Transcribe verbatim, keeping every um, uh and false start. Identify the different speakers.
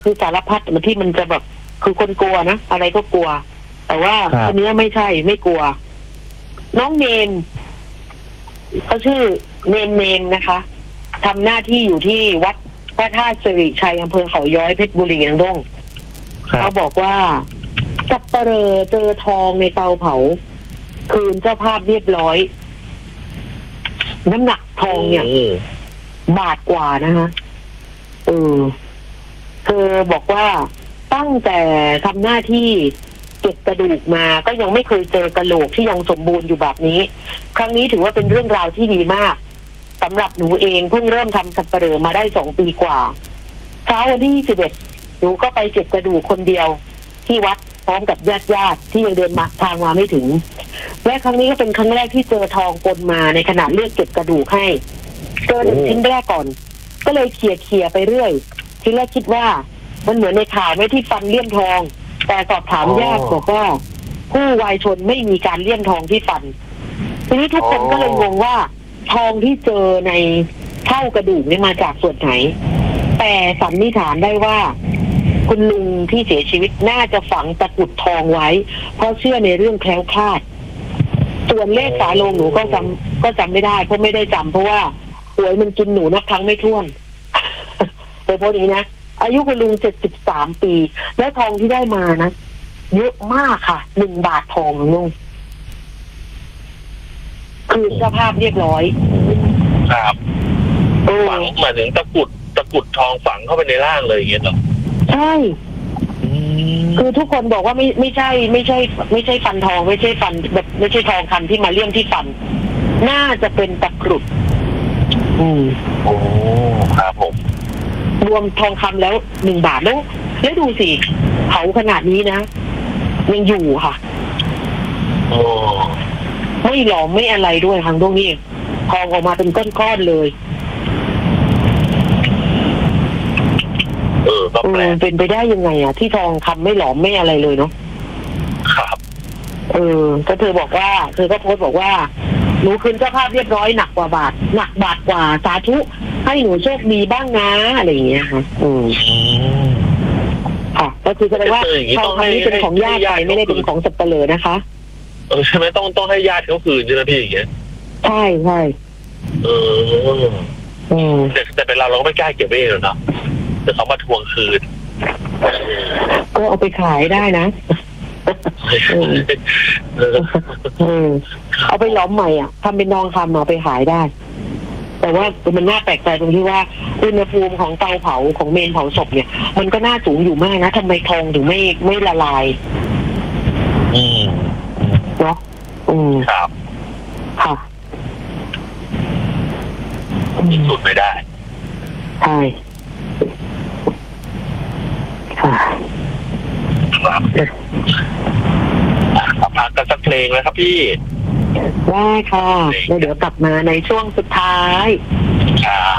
Speaker 1: คือสารพัดมันที่มันจะแบบคือคนกลัวนะอะไรก็กลัว แต่ว่าคนนี้ไม่ใช่ไม่กลัว น้องเนมเขาชื่อเนมเนมนะคะทำหน้าที่อยู่ที่วัดพระธาตุสิริชัยอำเภอเขาย้อยเพชรบุรีนังดงเขาบอกว่าสับปะเรอเจอทองในเตาเผาคืนเจ้าภาพเรียบร้อยน้ำหนักทองเนี่ยบาทกว่านะคะเออเธอบอกว่าตั้งแต่ทำหน้าที่เก็บกระดูกมาก็ยังไม่เคยเจอกระโหลกที่ยังสมบูรณ์อยู่แบบนี้ครั้งนี้ถือว่าเป็นเรื่องราวที่ดีมากสำหรับหนูเองเพิ่งเริ่มทำสับปะเหร่อมาได้สองปีกว่าเช้าวันที่ยี่สิบเอ็ดหนูก็ไปเก็บกระดูกคนเดียวที่วัดพร้อมกับญาติญาติที่ยังเดินมาทางมาไม่ถึงและครั้งนี้ก็เป็นครั้งแรกที่เจอทองปนมาในขณะเลือกเก็บกระดูกให้เจอหนึ่งชิ้นแรกก่อนก็เลยเขี่ยเขี่ยไปเรื่อยทีแรกคิดว่ามันเหมือนในข่าวไม่ที่ฟันเลี่ยมทองแต่สอบถามญาติบอกว่าผู้วายชนไม่มีการเลี่ยมทองที่ฟันทีนี้ทุกคนก็เลยงงว่าทองที่เจอในเท่ากระดูกนี่มาจากส่วนไหนแต่สันนิษฐานได้ว่าคุณลุงที่เสียชีวิตน่าจะฝังตะกรุดทองไว้เพราะเชื่อในเรื่องแคล้วคลาดส่วนเลขฝาโลงหนูก็จำก็จำไม่ได้เพราะไม่ได้จำเพราะว่าหวยมันกินหนูนับครั้งไม่ถ้วนโดยเฉพาะนี้นะอายุคุณลุงเจ็ดสิบสามปีและทองที่ได้มานะเยอะมากค่ะหนึ่งบาททองลุงคือสภาพเรียบร้อย
Speaker 2: ครับฝังหมายถึงตะกรุดตะกรุดทองฝังเข้าไปในร่างเลยอย่างเงี้ยเหรอ
Speaker 1: ใช่คือทุกคนบอกว่าไม่ไม่ใช่ไม่ใช่ไม่ใช่ฟันทองไม่ใช่ฟันแบบไม่ใช่ทองคำที่มาเลี่ยมที่ฟันน่าจะเป็นตะกรุดอืม
Speaker 2: โอ้ครับผม
Speaker 1: รวมทองคำแล้วหนึ่งบาทแล้วแล้วดูสิเผาขนาดนี้นะยังอยู่ค่ะ
Speaker 2: โอ้
Speaker 1: ไม่หลอมไม่อะไรด้วยทางตรงนี้ทองออกมาเป็นก้อนๆเลย
Speaker 2: เออก็แปลก
Speaker 1: เป็นไปได้ยังไงอ่ะที่ทองคำไม่หลอมไม่อะไรเลยเนาะ
Speaker 2: ครับ
Speaker 1: เออก็เธอบอกว่าเธอก็โพสต์บอกว่าหนูคืนเจ้าภาพเรียบร้อยหนักกว่าบาทหนักบาทกว่าสาธุให้หนูโชคดีบ้างนะอะไรอย่างเงี้ยค่ะอืมค่ะก็คือแสดงว่าทองคำนี้เป็นของญาติไปไม่ได้เป็นของสับปะเหร่อนะคะ
Speaker 2: เออใช่ไหมต้องต้องให้ญาติเขาคืนใช่ไหมพี่อย่างเงี้ย
Speaker 1: ใช่ใช่
Speaker 2: เอออืมแต่แต่เป็นเราเราก็ไม่กล้าเก็บไว้เองหรอกเนาะแต่เขามาทวงคืน
Speaker 1: ก็เอาไปขายได้นะเอาไปล้อมใหม่อ่ะทำเป็นทองคำเอาไปขายได้แต่ว่ามันน่าแปลกใจตรงที่ว่าอุณหภูมิของเตาเผาของเมนเผาศพเนี่ยมันก็น่าสูงอยู่มากนะทำไมทองถึงไม่ไม่ละลาย
Speaker 2: อืม
Speaker 1: เนาะอืม
Speaker 2: ครับ
Speaker 1: ค่ะ
Speaker 2: พิสูจน์ไม่ได้
Speaker 1: ใช่ค่ะ
Speaker 2: ครับพักกันสักเพลงเลยครับพี่
Speaker 1: ได้ค่ะแล้วเดี๋ยวกลับมาในช่วงสุดท้าย
Speaker 2: ครับ